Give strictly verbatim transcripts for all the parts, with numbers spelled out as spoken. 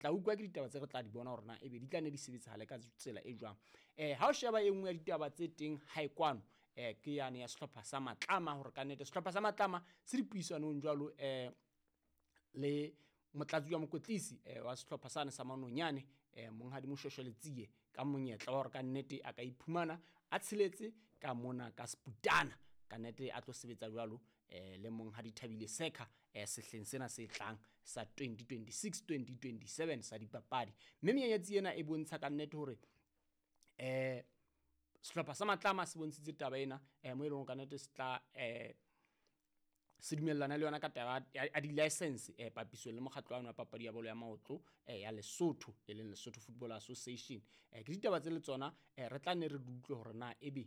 tla utlwa ke ditaba tse re tla di bona hore na ebe di tla ne di sebetsahale ka tsela e jwang. eh ha o sheba e nngwe ya ditaba tse teng ha ikwano eh ke yane ya sehlopha sa Matlama, hore ka nnete sehlopha sa Matlama se di puisanong jwalo eh le motlatsi wa mokwetlisi eh, wa sehlopha sane sa Manonyane eh, monghadi Moshweshweletsiye ka monyetla hore ka nnete a ka iphumana a tsheletse ka mona ka Sputana, ka nnete a tlo sebetsa jwalo eh, le monghadi Thabile Seka eh, sehleng sena se tlang sa twenty twenty-six twenty twenty-seven sa dipapadi. Mme menyanyetsi ena e bontsha ka nnete hore eh sehlopha sa Matlama se bontshitse taba ena eh, mo e leng ka nnete se tla eh se dumellana le yona ka taba a di-license eh, papisong le mokgatlo wa papadi ya bolo ya maotlo eh, ya Lesotho, e leng Lesotho Football Association. Eh, ke ditaba tse le tsona eh, re tla ne re dutle hore na ebe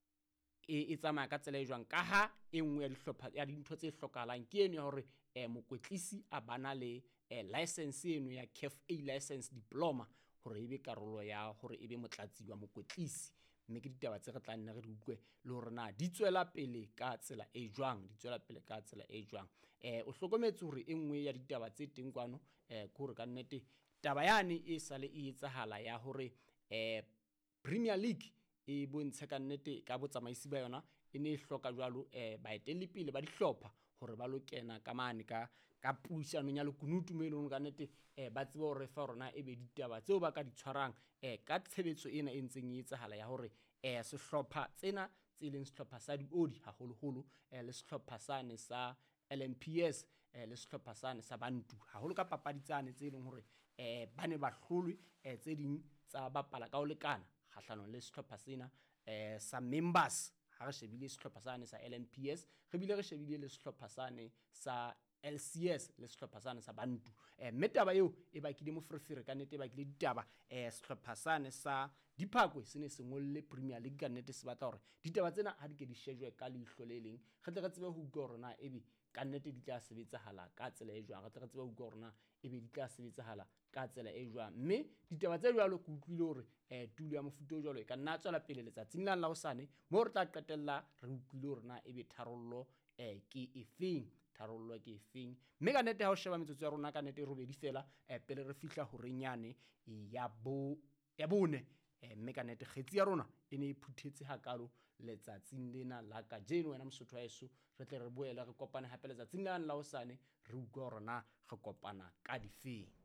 e e tsamaya ka tsela e jwang, ka ha e nngwe ya dihlopha ya dintho tse hlokahalang ke eno ya hore eh, mokwetlisi a bana le eh, license eno ya C A F A license diploma hore ebe karolo ya hore ebe motlatsi wa mokwetlisi. Mme ke ditaba tse re tla nne re di utlwe le hore na di tswela pele ka tsela e jwang, di tswela pele ka tsela e jwang. eh o hlokometse hore e nngwe ya ditaba tse teng kwano eh ke hore ka nnete taba yane e sale e etsahala ya hore eh Premier League e bontshe ka nnete ka botsamaisi ba yona e ne e hloka jwalo eh baeteledipele ba dihlopha hore ba lo kena ka mane ka ka puisanong ya lekunutu mo e leng ka nnete eh ba tsebe hore fa rona e be ditaba tseo ba ka di tshwarang eh ka tshebetso ena e ntseng e etsahala ya hore eh sehlopha tsena tse leng sehlopha sa diodi haholoholo eh le sehlopha sane sa L M P S eh le sehlopha sane sa Bantu haholo ka papadi tsane tse leng hore eh ba ne ba hlolwe eh tse ding tsa bapala ka ho lekana kgahlanong le sehlopha sena eh sa Members. Ha re shebile sehlopha sane sa L M P S, re bile re shebile le sehlopha sane sa L C S le sehlopha sane sa Bantu. eh mme taba eo e bakile moferefere ka nnete, e bakile ditaba eh sehlopha sane sa Diphakwe se ne se ngolle Premier League ka nnete se batla hore ditaba tsena ha di ke di shejwe ka leihlo le leng, re tle re tsebe ho utlwa hore na ebe ka nnete di tla sebetsahala ka tsela e jwang, re tle re tsebe ho utlwa hore na ebe di tla sebetsahala ka tsela e jwang. Mme ditaba tse jwalo ke utlwile hore eh tulo ya mofuta o jwalo e ka nna tswela pele letsatsing la hosane mo re tla qetella re utlwile hore na ebe tharollo eh ke efeng, tharollo ke efeng. Mme ka nnete ha o sheba metsotso ya rona ka nnete robedi fela eh pele re fihla ho renyane ya bo ya bone eh mme ka nnete kgetsi ya rona e ne e phuthetse hakalo letsatsing lena la ka jeno. Wena Mosotho wa heso, re tle re boele re kopane hape letsatsing la hosane re utlwa hore na re kopana ka difeng.